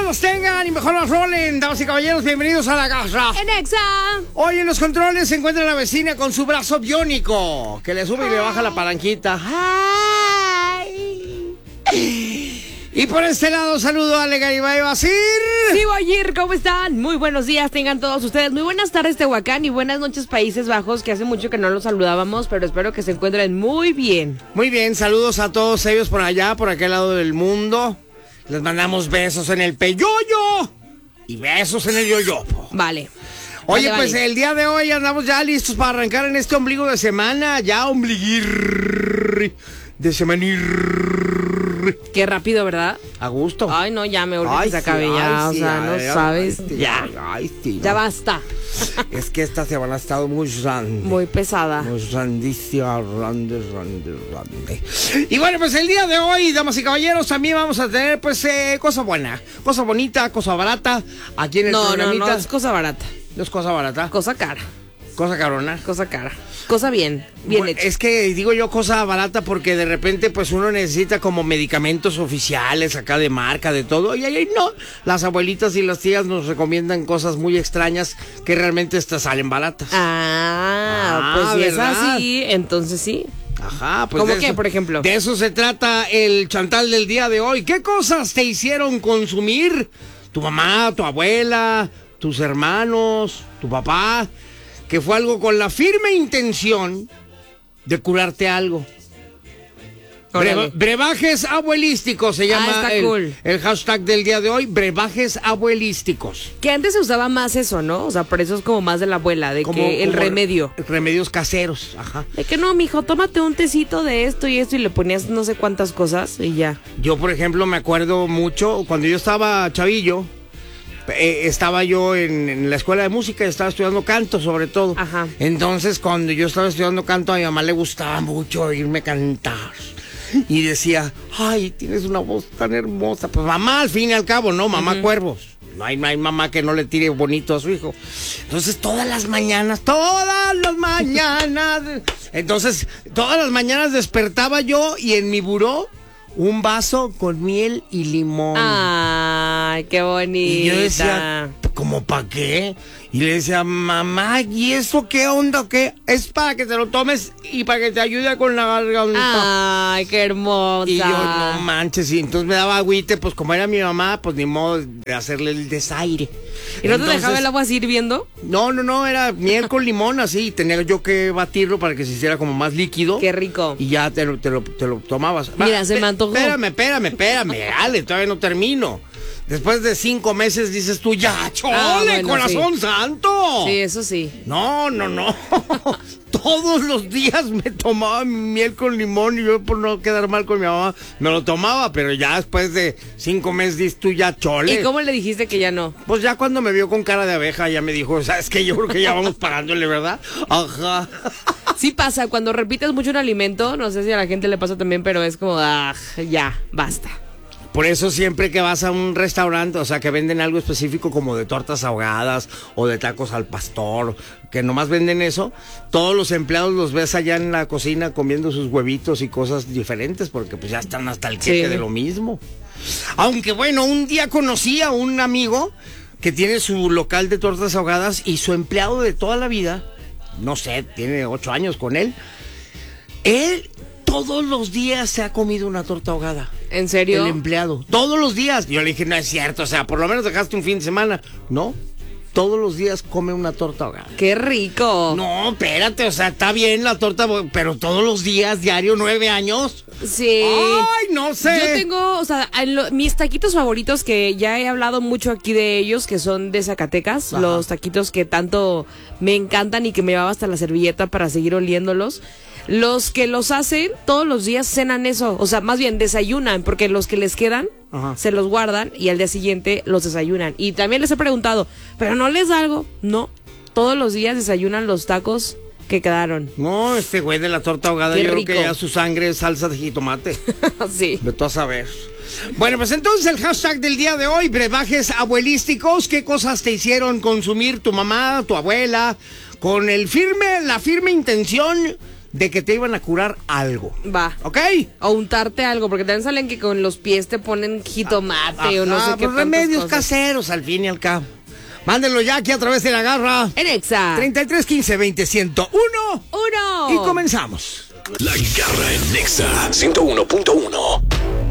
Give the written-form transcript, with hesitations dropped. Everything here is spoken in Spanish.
los tengan y mejor los rolen. Damas y caballeros, bienvenidos a la casa. En Exa. Hoy en los controles se encuentra la vecina con su brazo biónico, que le sube y le baja la palanquita. ¡Ay! Y por este lado saludo a Ale Garibay Basir. Sí, Boyir, ¿cómo están? Muy buenos días, tengan todos ustedes. Muy buenas tardes, Tehuacán, y buenas noches, Países Bajos, que hace mucho que no los saludábamos, pero espero que se encuentren muy bien. Muy bien, saludos a todos ellos por allá, por aquel lado del mundo. Les mandamos besos en el peyoyo y besos en el yoyopo. Vale. Oye, vale. pues el día de hoy andamos ya listos para arrancar en este ombligo de semana. Ya ombliguir de semanir. Qué rápido, ¿verdad? A gusto. Ay, no, ya me urge que se acabe ya, o sea, no sabes, ya. Ya basta. Es que esta semana ha estado muy grande. Muy pesada. Muy grandísima, grande. Y bueno, pues el día de hoy, damas y caballeros, también vamos a tener, pues, cosa buena, cosa bonita, cosa barata, aquí en el programita. No, es cosa barata. No es cosa barata. Cosa cara. Cosa carona. Cosa cara. Cosa bien Bueno, hecha. es que digo yo cosa barata porque de repente pues uno necesita como medicamentos oficiales acá de marca, de todo, y ahí no, las abuelitas y las tías nos recomiendan cosas muy extrañas que realmente estas salen baratas. Pues si es ¿verdad? así, entonces sí. Ajá, pues ¿Cómo de qué, eso, por ejemplo? De eso se trata el chantal del día de hoy. ¿Qué cosas te hicieron consumir tu mamá, tu abuela, tus hermanos, tu papá? Que fue algo con la firme intención de curarte algo. Brebajes abuelísticos se llama cool. el hashtag del día de hoy, brebajes abuelísticos. Que antes se usaba más eso, ¿no? O sea, por eso es como más de la abuela, de que el remedio. Remedios caseros, ajá. De que no, mijo, tómate un tecito de esto y esto y le ponías no sé cuántas cosas y ya. Yo, por ejemplo, me acuerdo mucho, cuando yo estaba chavillo, estaba yo en la escuela de música y estaba estudiando canto, sobre todo. Ajá. Entonces, cuando yo estaba estudiando canto, a mi mamá le gustaba mucho oírme cantar. Y decía, ay, tienes una voz tan hermosa. Pues mamá, al fin y al cabo, ¿no? Mamá Cuervos. No hay mamá que no le tire bonito a su hijo. Entonces, todas las mañanas. Entonces, todas las mañanas despertaba yo y en mi buró un vaso con miel y limón. Ay, qué bonita. Y yo decía, ¿cómo para qué? Y le decía, mamá, ¿y eso qué onda? ¿Qué? Es para que te lo tomes y para que te ayude con la garganta. Ay, qué hermosa. Y yo, no manches, y entonces me daba agüite, pues como era mi mamá, pues ni modo de hacerle el desaire. ¿Y no te dejaba el agua así hirviendo? No, era miel con limón, así, tenía yo que batirlo para que se hiciera como más líquido. Qué rico. Y ya te lo tomabas. Mira, se me antojó. Espérame, Ale, todavía no termino. Después de 5 meses dices tú, ya, chole, bueno, corazón sí. santo. Sí, eso sí. No. Todos los días me tomaba mi miel con limón y yo por no quedar mal con mi mamá me lo tomaba, pero ya después de 5 meses dices tú, ya, chole. ¿Y cómo le dijiste que ya no? Pues ya cuando me vio con cara de abeja ya me dijo, ¿sabes qué? Yo creo que ya vamos pagándole, ¿verdad? Ajá. Sí pasa, cuando repites mucho un alimento, no sé si a la gente le pasa también, pero es como, ya, basta. Por eso siempre que vas a un restaurante, o sea, que venden algo específico como de tortas ahogadas o de tacos al pastor, que nomás venden eso, todos los empleados los ves allá en la cocina comiendo sus huevitos y cosas diferentes, porque pues ya están hasta el queque de lo mismo. Aunque bueno, un día conocí a un amigo que tiene su local de tortas ahogadas y su empleado de toda la vida, no sé, tiene 8 años con él, todos los días se ha comido una torta ahogada. ¿En serio? El empleado. Todos los días. Yo le dije, no es cierto. O sea, por lo menos dejaste un fin de semana. No. Todos los días come una torta ahogada. ¡Qué rico! No, espérate. O sea, está bien la torta, pero todos los días, diario, 9 años. Sí. Ay, no sé. Yo tengo, o sea, mis taquitos favoritos, que ya he hablado mucho aquí de ellos, que son de Zacatecas. Ajá. Los taquitos que tanto me encantan y que me llevaba hasta la servilleta para seguir oliéndolos. Los que los hacen todos los días cenan eso, o sea, más bien desayunan, porque los que les quedan se los guardan y al día siguiente los desayunan. Y también les he preguntado, ¿pero no les da algo? No, todos los días desayunan los tacos que quedaron. No, este güey de la torta ahogada, Qué yo rico. creo que ya su sangre es salsa de jitomate. Sí. De todo a saber. Bueno, pues entonces el hashtag del día de hoy, brebajes abuelísticos. ¿Qué cosas te hicieron consumir tu mamá, tu abuela, con la firme intención de que te iban a curar algo. Va. ¿Ok? O untarte algo, porque también salen que con los pies te ponen jitomate o no sé qué. Pues remedios caseros al fin y al cabo. Mándenlo ya aquí a través de la garra. En Exa. 33 15 20 101. 1. Y comenzamos. La garra en Nexa 101.1.